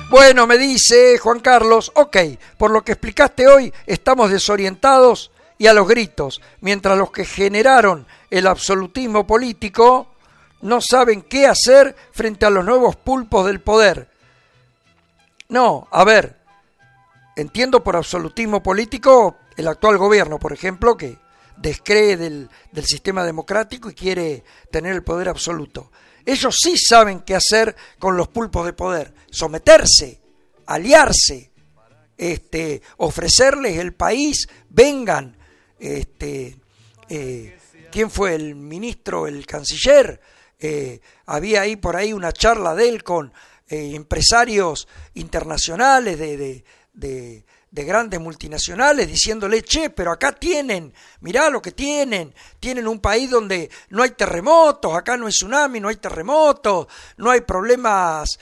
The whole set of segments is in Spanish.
Bueno, me dice Juan Carlos, ok, por lo que explicaste hoy, estamos desorientados y a los gritos, mientras los que generaron el absolutismo político no saben qué hacer frente a los nuevos pulpos del poder. No, a ver, entiendo por absolutismo político el actual gobierno, por ejemplo, que descree del sistema democrático y quiere tener el poder absoluto. Ellos sí saben qué hacer con los pulpos de poder, someterse, aliarse, ofrecerles el país, vengan. ¿Quién fue el ministro, el canciller? Había ahí por ahí una charla de él con empresarios internacionales de grandes multinacionales diciéndole, che, pero acá mirá lo que tienen un país donde no hay terremotos, acá no hay tsunami, no hay terremotos, no hay problemas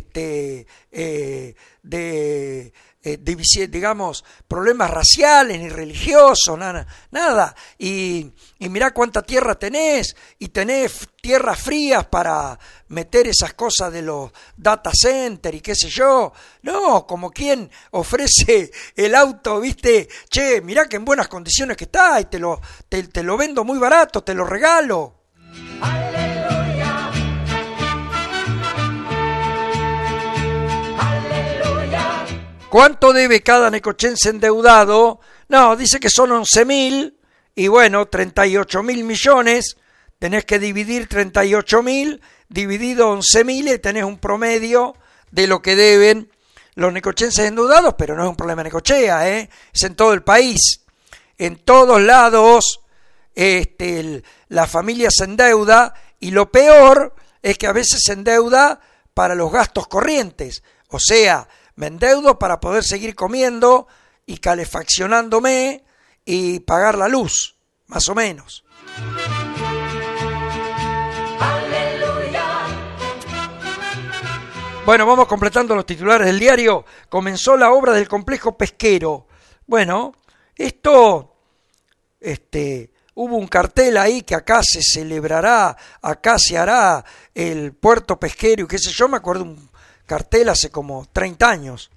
digamos, problemas raciales ni religiosos, nada. Y mirá cuánta tierra tenés, y tenés tierras frías para meter esas cosas de los data centers y qué sé yo. No, como quien ofrece el auto, viste, che, mirá que en buenas condiciones que está y te lo vendo muy barato, te lo regalo. ¿Cuánto debe cada necochense endeudado? No, dice que son 11.000 y bueno, 38.000 millones. Tenés que dividir 38.000 dividido 11.000 y tenés un promedio de lo que deben los necochenses endeudados, pero no es un problema de Necochea, es en todo el país. En todos lados la familia se endeuda y lo peor es que a veces se endeuda para los gastos corrientes, o sea, me endeudo para poder seguir comiendo y calefaccionándome y pagar la luz, más o menos. ¡Aleluya! Bueno, vamos completando los titulares del diario. Comenzó la obra del complejo pesquero. Bueno, esto, hubo un cartel ahí que acá se celebrará, acá se hará el puerto pesquero y qué sé yo, me acuerdo un cartel hace como 30 años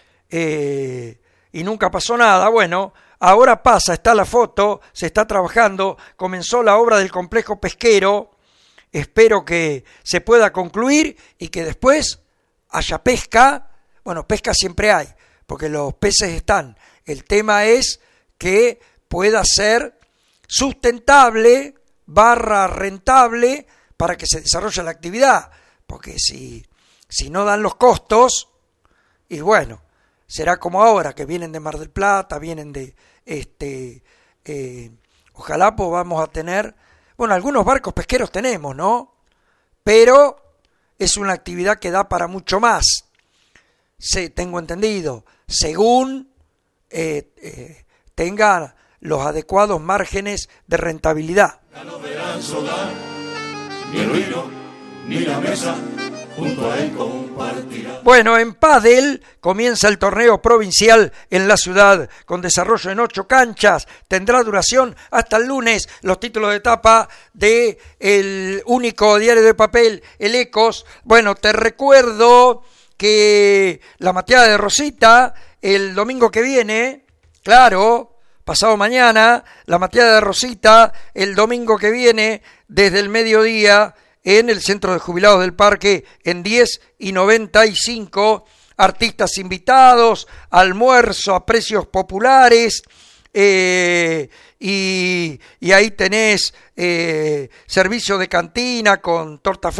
y nunca pasó nada. Bueno, ahora pasa, está la foto, se está trabajando, comenzó la obra del complejo pesquero, espero que se pueda concluir y que después haya pesca. Bueno, pesca siempre hay, porque los peces están, el tema es que pueda ser sustentable / rentable para que se desarrolle la actividad, porque si no dan los costos, y bueno, será como ahora, que vienen de Mar del Plata, vienen de, ojalá vamos a tener, bueno, algunos barcos pesqueros tenemos, ¿no? Pero es una actividad que da para mucho más, tengo entendido, según tenga los adecuados márgenes de rentabilidad. Ya no verán solar, ni el vino, ni la mesa. Bueno, en pádel comienza el torneo provincial en la ciudad, con desarrollo en 8 canchas, tendrá duración hasta el lunes. Los títulos de etapa de el único diario de papel, el Ecos. Bueno, te recuerdo que la mateada de Rosita, el domingo que viene, claro, pasado mañana, la mateada de Rosita, el domingo que viene, desde el mediodía, en el Centro de Jubilados del Parque, en 10:95, artistas invitados, almuerzo a precios populares, y ahí tenés servicio de cantina con torta